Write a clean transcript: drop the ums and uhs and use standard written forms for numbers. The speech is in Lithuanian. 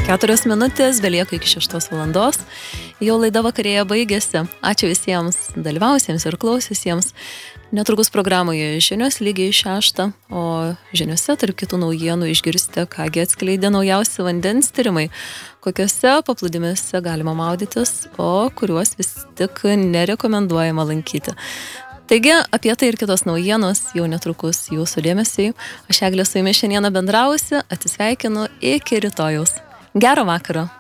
4 minutės, belieka iki 6 valandos. Jau laida vakarėje baigėsi. Ačiū visiems dalyvausiems ir klausiusiems. Netrukus programoje žinios lygiai 6, o žiniose tarp kitų naujienų išgirsite, kągi atskleidė naujausi vandens tyrimai, kokiuose paplūdimiuose galima maudytis, o kuriuos vis tik nerekomenduojama lankyti. Taigi, apie tai ir kitos naujienos jau netrukus jūsų dėmesiai. Aš Eglė su jumis šiandieną bendrausi, atsisveikinu iki rytojaus. Gero vakaro.